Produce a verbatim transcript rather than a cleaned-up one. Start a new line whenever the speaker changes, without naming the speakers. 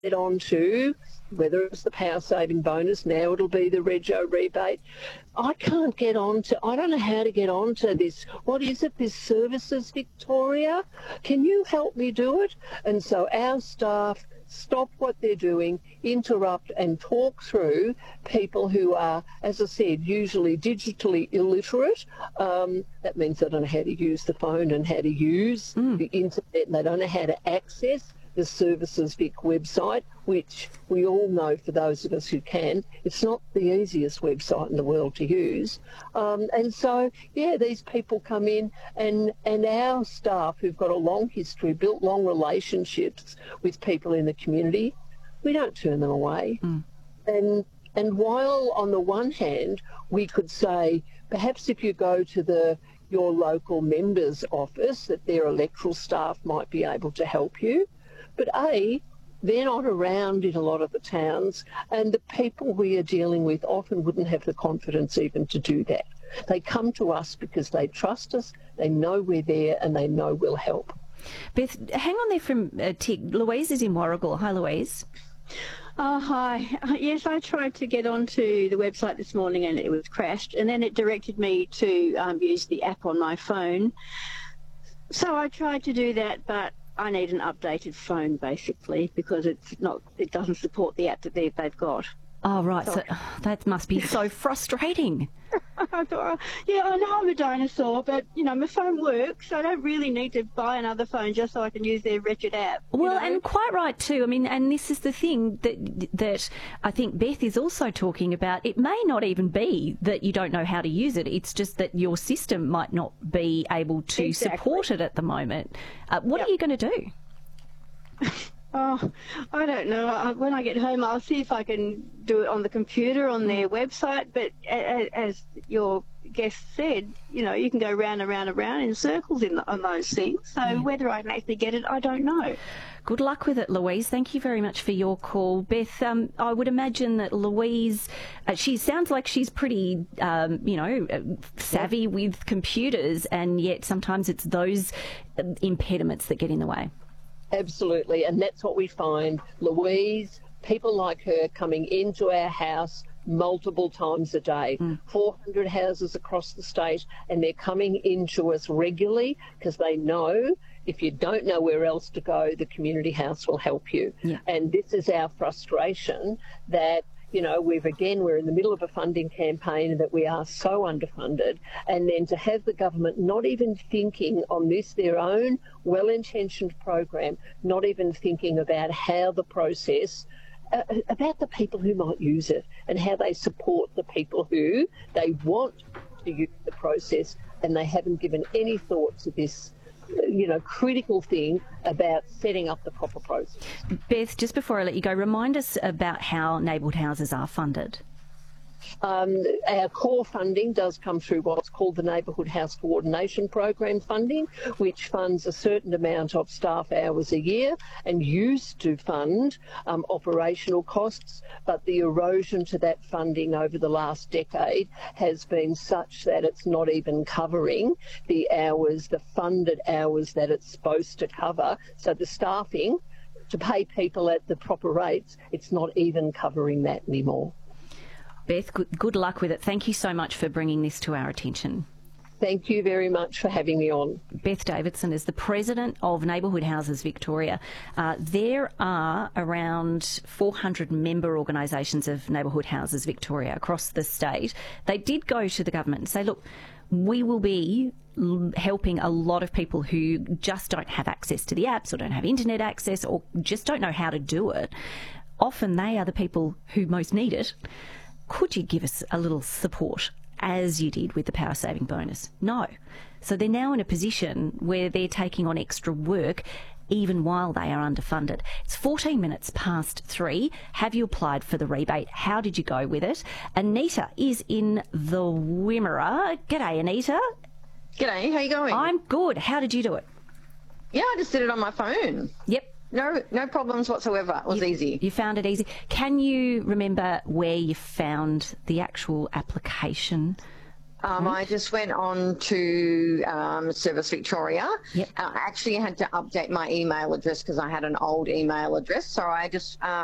get onto, whether it's the power saving bonus, now it'll be the Rego rebate. I can't get onto, I don't know how to get onto this. What is it, this Services Victoria? Can you help me do it? And so our staff stop what they're doing, interrupt and talk through people who are, as I said, usually digitally illiterate. Um, that means they don't know how to use the phone and how to use mm. the internet, and they don't know how to access the Services Vic website, which we all know, for those of us who can, it's not the easiest website in the world to use. Um, and so, yeah, these people come in, and, and our staff who've got a long history, built long relationships with people in the community, we don't turn them away. Mm. And, and while on the one hand, we could say, perhaps if you go to the your local member's office, that their electoral staff might be able to help you. But A, they're not around in a lot of the towns, and the people we are dealing with often wouldn't have the confidence even to do that. They come to us because they trust us, they know we're there, and they know we'll help.
Beth, hang on there from a tick. Louise is in Warragul. Hi, Louise.
Oh, hi. Uh, yes, I tried to get onto the website this morning and it was crashed, and then it directed me to um, use the app on my phone. So I tried to do that, but I need an updated phone basically, because it's not, it doesn't support the app that they, they've got.
Oh, right. So, so that must be so frustrating.
I thought, yeah, I know I'm a dinosaur, but, you know, my phone works. I don't really need to buy another phone just so I can use their wretched app.
Well,
know?
And quite right too. I mean, and this is the thing that that I think Beth is also talking about. It may not even be that you don't know how to use it. It's just that your system might not be able to
exactly.
support it at the moment. Uh, what
yep.
are you going to do?
Oh, I don't know. When I get home, I'll see if I can do it on the computer, on their website. But as your guest said, you know, you can go round and round and round in circles in, on those things. So yeah. whether I can actually get it, I don't know.
Good luck with it, Louise. Thank you very much for your call. Beth, um, I would imagine that Louise, uh, she sounds like she's pretty, um, you know, savvy with computers, and yet sometimes it's those impediments that get in the way.
Absolutely, and that's what we find. Louise, people like her coming into our house multiple times a day, mm. four hundred houses across the state, and they're coming into us regularly because they know if you don't know where else to go, the community house will help you.
Yeah.
And this is our frustration that, you know, we've again, we're in the middle of a funding campaign that we are so underfunded, and then to have the government not even thinking on this, their own well-intentioned program, not even thinking about how the process, uh, about the people who might use it and how they support the people who they want to use the process, and they haven't given any thought to this, you know, critical thing about setting up the proper process.
Beth, just before I let you go, remind us about how neighbourhood houses are funded.
Um, our core funding does come through what's called the Neighbourhood House Coordination Program funding, which funds a certain amount of staff hours a year and used to fund um, operational costs, but the erosion to that funding over the last decade has been such that it's not even covering the hours, the funded hours that it's supposed to cover. So the staffing, to pay people at the proper rates, it's not even covering that anymore.
Beth, good, good luck with it. Thank you so much for bringing this to our attention.
Thank you very much for having me on.
Beth Davidson is the President of Neighbourhood Houses Victoria. Uh, there are around four hundred member organisations of Neighbourhood Houses Victoria across the state. They did go to the government and say, look, we will be helping a lot of people who just don't have access to the apps or don't have internet access or just don't know how to do it. Often they are the people who most need it. Could you give us a little support, as you did with the power saving bonus? No. So they're now in a position where they're taking on extra work even while they are underfunded. It's fourteen minutes past three. Have you applied for the rebate? How did you go with it? Anita is in the Wimmera. G'day, Anita.
G'day, how you going?
I'm good. How did you do it?
Yeah, I just did it on my phone.
Yep.
No, no problems whatsoever. It was
you,
easy.
You found it easy. Can you remember where you found the actual application?
Um, I just went on to um, Service Victoria.
Yep.
Uh, I actually had to update my email address because I had an old email address. So I just uh,